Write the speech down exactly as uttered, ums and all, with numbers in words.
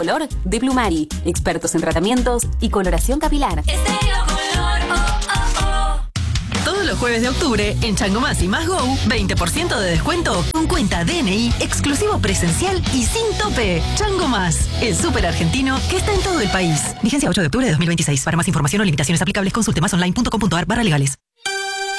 Color de Plumari, expertos en tratamientos y coloración capilar. Estéreo Color, oh, oh, oh. Todos los jueves de octubre, en Chango Más y Más Go, veinte por ciento de descuento con cuenta D N I, exclusivo presencial y sin tope. Chango Más, el súper argentino que está en todo el país. Vigencia ocho de octubre de dos mil veintiséis. Para más información o limitaciones aplicables, consulte más online punto com punto ar barra legales.